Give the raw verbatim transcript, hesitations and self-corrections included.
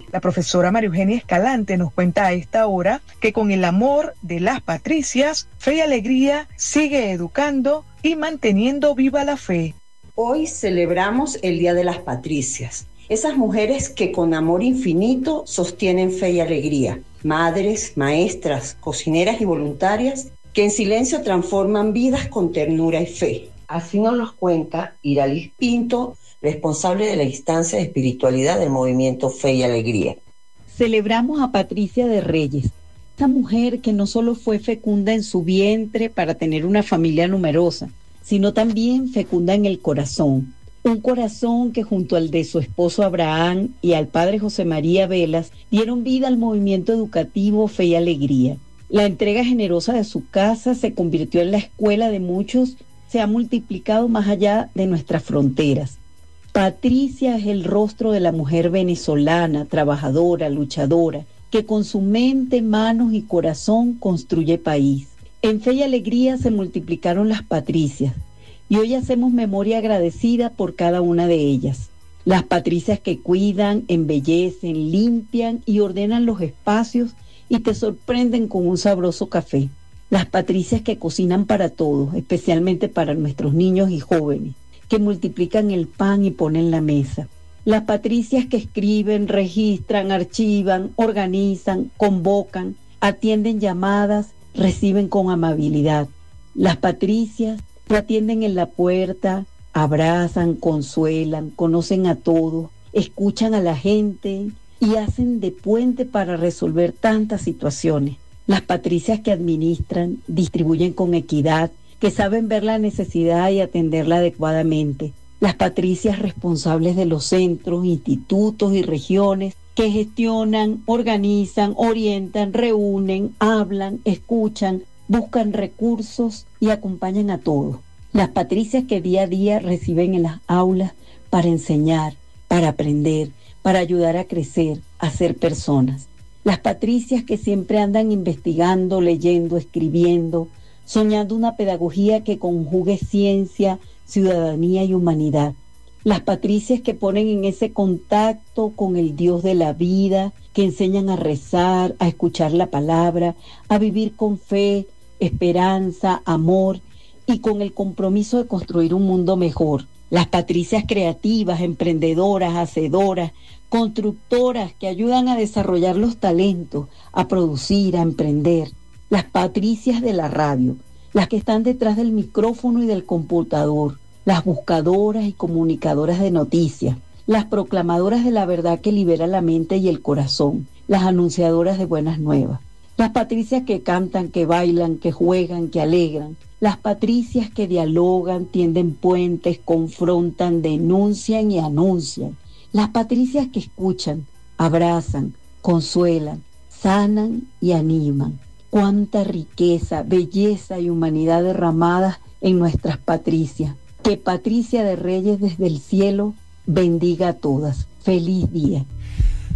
La profesora María Eugenia Escalante nos cuenta a esta hora que con el amor de las patricias, Fe y Alegría sigue educando y manteniendo viva la fe. Hoy celebramos el Día de las Patricias, esas mujeres que con amor infinito sostienen Fe y Alegría, madres, maestras, cocineras y voluntarias que en silencio transforman vidas con ternura y fe. Así nos los cuenta Iralis Pinto, responsable de la instancia de espiritualidad del movimiento Fe y Alegría. Celebramos a Patricia de Reyes, esta mujer que no solo fue fecunda en su vientre para tener una familia numerosa, sino también fecunda en el corazón. Un corazón que junto al de su esposo Abraham y al padre José María Velas dieron vida al movimiento educativo Fe y Alegría. La entrega generosa de su casa se convirtió en la escuela de muchos, se ha multiplicado más allá de nuestras fronteras. Patricia es el rostro de la mujer venezolana, trabajadora, luchadora, que con su mente, manos y corazón construye país. En Fe y Alegría se multiplicaron las patricias y hoy hacemos memoria agradecida por cada una de ellas. Las patricias que cuidan, embellecen, limpian y ordenan los espacios y te sorprenden con un sabroso café. Las patricias que cocinan para todos, especialmente para nuestros niños y jóvenes, que multiplican el pan y ponen la mesa. Las patricias que escriben, registran, archivan, organizan, convocan, atienden llamadas, reciben con amabilidad. Las patricias que atienden en la puerta, abrazan, consuelan, conocen a todos, escuchan a la gente y hacen de puente para resolver tantas situaciones. Las patricias que administran, distribuyen con equidad, que saben ver la necesidad y atenderla adecuadamente. Las patricias responsables de los centros, institutos y regiones que gestionan, organizan, orientan, reúnen, hablan, escuchan, buscan recursos y acompañan a todos. Las patricias que día a día reciben en las aulas para enseñar, para aprender, para ayudar a crecer, a ser personas. Las patricias que siempre andan investigando, leyendo, escribiendo, soñando una pedagogía que conjugue ciencia, ciudadanía y humanidad. Las patricias que ponen en ese contacto con el Dios de la vida, que enseñan a rezar, a escuchar la palabra, a vivir con fe, esperanza, amor y con el compromiso de construir un mundo mejor. Las patricias creativas, emprendedoras, hacedoras, constructoras que ayudan a desarrollar los talentos, a producir, a emprender. Las patricias de la radio, las que están detrás del micrófono y del computador, las buscadoras y comunicadoras de noticias, las proclamadoras de la verdad que libera la mente y el corazón, las anunciadoras de buenas nuevas, las patricias que cantan, que bailan, que juegan, que alegran, las patricias que dialogan, tienden puentes, confrontan, denuncian y anuncian, las patricias que escuchan, abrazan, consuelan, sanan y animan. Cuánta riqueza, belleza y humanidad derramadas en nuestras patricias. Que Patricia de Reyes desde el cielo bendiga a todas. Feliz día.